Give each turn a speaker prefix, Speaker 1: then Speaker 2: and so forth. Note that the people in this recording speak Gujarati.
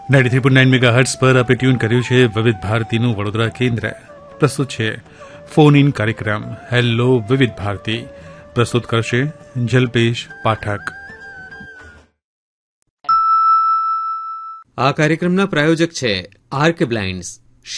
Speaker 1: 93.9 મેગાહર્ટ્ઝ પર આપણે ટ્યુન કર્યું છે વિવિધ ભારતીનું વડોદરા કેન્દ્ર. પ્રસ્તુત છે ફોન ઇન કાર્યક્રમ હેલો વિવિધ ભારતી. પ્રસ્તુત કરશે જલ્પેશ પાઠક.
Speaker 2: આ કાર્યક્રમના પ્રાયોજક છે આર્ક બ્લાઇન્ડ્સ.